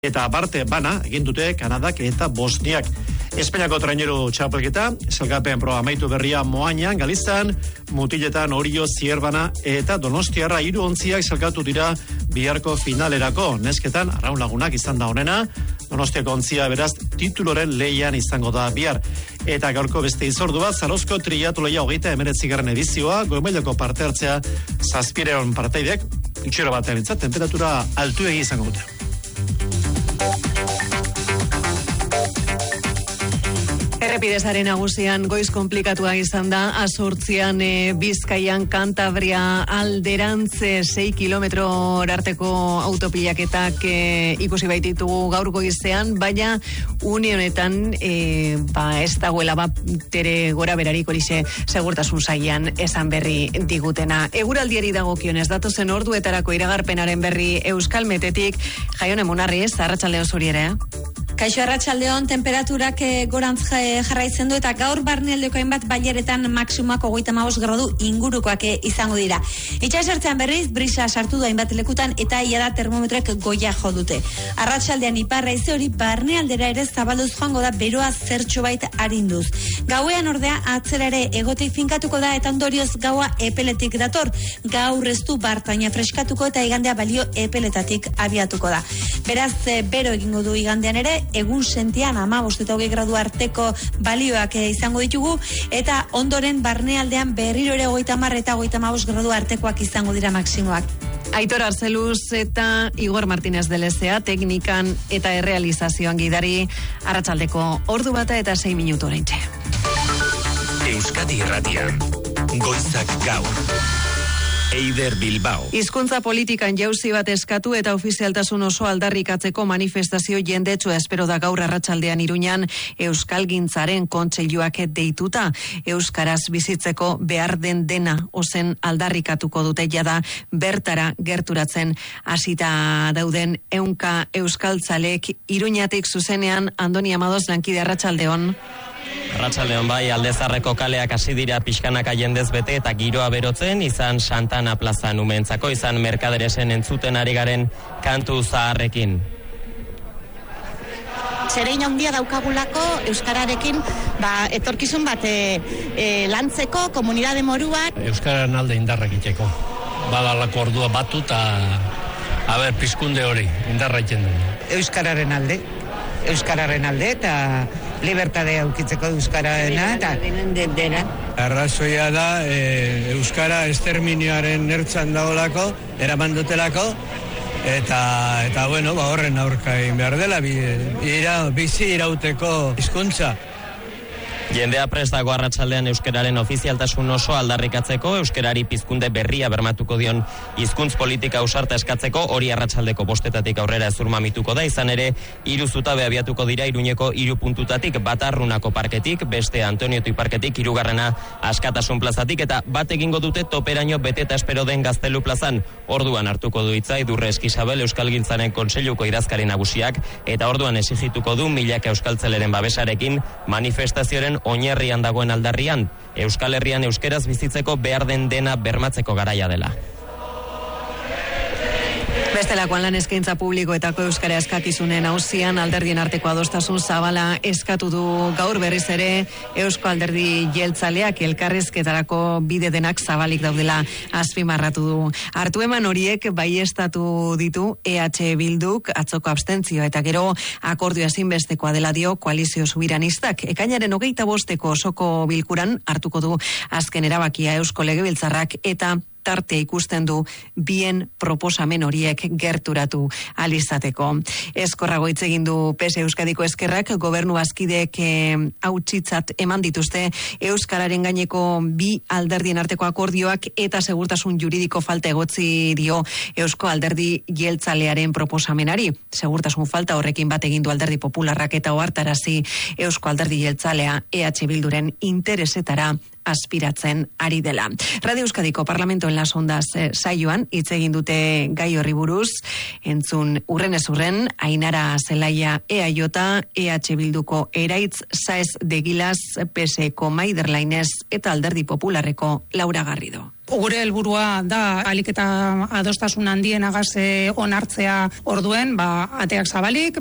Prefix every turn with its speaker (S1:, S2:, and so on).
S1: Eta aparte bana egin dute Kanadak eta Bosniak. Espainiako traineru txapelketa, zelkapen proba amaitu berria Moañan, Galizan, Mutiletan, Orio, Zierbana eta Donostiarra 3 ontziak zelkatu dira biharko finalerako. Nesketan, arraun lagunak izan da honena, Donostiako ontzia beraz tituloren lehian izango da bihar. Eta gaurko beste izordu bat, Zarozko triatloia 39. edizioa, goimailoko parte hartzea 700 parteidek, itxero batean entzat, temperatura altu izango dute.
S2: Errepidezaren nagusian goiz komplikatua izan da, Azurtzian Bizkaian Kantabria alderantz 6 kilometro arteko autopilaketak ikusi baititugu gaur goizean, baina une honetan ez dagoela tere gora berarik horixe segurtasun sailean esan berri digutena. Eguraldiari dagokionez datozen orduetarako iragarpenaren berri Euskalmetetik, Jaione Munarriz, arratsaldeon zuri ere.
S3: Kaixo, arratsaldeon, temperaturak gorantz jarraitzen du eta gaur barnealdeko hainbat baileretan maksimoak 35 gradu ingurukoak izango dira. Itsasertzean berriz brisa sartu du hainbat lekutan eta ia da termometroek goia jo dute. Arratsaldean ipar haize hori barnealdera ere zabalduz joango da, beroa zertxobait arinduz. Gauean ordea atzera ere egotik finkatuko da eta ondorioz gaua epeletik dator. Gaur ez du bartaina freskatuko eta igandea balio epeletatik abiatuko da. Beraz, bero egingo du igandean ere, egun sentian 15 eta 20 gradu arteko balioak izango ditugu eta ondoren barnealdean berriro ere 30 eta 35 gradu artekoak izango dira maksimoak.
S2: Aitor Arzeluz eta Igor Martínez de Lezea teknikan eta errealizazioan gidari, arratsaldeko ordu bata eta 6 minutu oraintxe.
S4: Euskadi Irratian, goizak gaur. Eider Bilbao.
S2: Hizkuntza politikan jauzi bat eskatu eta ofizialtasun oso aldarrikatzeko manifestazio jendetsua espero da gaur arratsaldean Iruñan Euskalgintzaren kontseiluak deituta. Euskaraz bizitzeko behar den dena ozen aldarrikatuko dute jada bertara gerturatzen hasita dauden 100 euskaltzalek. Iruñatik zuzenean Andoni Amadoz, lankide, arratsaldeon.
S5: Arratsaldeon bai, Aldezarreko kaleak hasi dira pixkanaka jendez bete eta giroa berotzen, izan Santana plazan umentzako, izan Merkaderesen entzuten ari garen kantu zaharrekin.
S6: Zerein handia daukagulako euskararekin, etorkizun bat lantzeko, komunidade moruak.
S7: Euskararen alde indarra egiteko. Badalako ordua batu eta pizkunde hori indarra egiten du.
S8: Euskararen alde eta libertadea aukitzeko euskararena eta
S9: arrazoia da euskara esterminioaren ertzan daolako, eraman dutelako eta horren aurka egin behar dela bizi irauteko hizkuntza.
S5: Jendea prest dago arratsaldean euskararen ofizialtasun oso aldarrikatzeko, euskarari pizkunde berria bermatuko dion hizkuntz politika ausarta eskatzeko, hori arratsaldeko 5 aurrera ezurmamituko da, izan ere 3 zutabe abiatuko dira Iruñeko 3 puntutatik, bata Arrunako parketik, beste Antoniotui parketik, 3. Askatasun plazatik eta bat egingo dute toperaino beteta espero den Gaztelu plazan. Orduan hartuko du hitza Idurre Eskisabel Euskalgintzaren kontseiluko idazkari nagusiak eta orduan exigituko du milaka euskaltzeleren babesarekin manifestazioaren oinarrian dagoen aldarrian, Euskal Herrian euskeraz bizitzeko behar den dena bermatzeko garaia dela.
S2: Bestelakoan lan eskaintza publikoetako euskara eskakizunen auzian alderdien arteko adostasun zabala eskatu du gaur berriz ere Eusko Alderdi Jeltzaleak, elkarrizketarako bide denak zabalik daudela azpimarratu du. Hartu eman horiek baiestatu ditu EH Bilduk atzoko abstentzioa eta gero akordioa ezinbestekoa dela dio koalizio subiranistak. Ekainaren 25 osoko bilkuran hartuko du azken erabakia Eusko Legebiltzarrak eta tartea ikusten du bien proposamen horiek gerturatu alizateko. Eskorrago hitz egin du PSE Euskadiko Ezkerrak, gobernu bazkideek hautsitzat eman dituzte euskararen gaineko 2 alderdien arteko akordioak eta segurtasun juridiko falta egotzi dio Eusko Alderdi Jeltzalearen proposamenari. Segurtasun falta horrekin bat egin du Alderdi Popularrak eta ohartarazi Eusko Alderdi Jeltzalea EH Bilduren interesetara aspiratzen ari dela. Radio Euskadiko Parlamentoen Las Ondas saioan hitz egin dute gai horri buruz, entzun urrenez urren, Ainara Zelaia EAJ, EH Bilduko Eraitz Saez de Gilas, PSeko Maider Lainez eta Alderdi Popularreko Laura Garrido.
S10: Gure helburua da alik eta adostasun handienagaz onartzea orduen, ateak zabalik,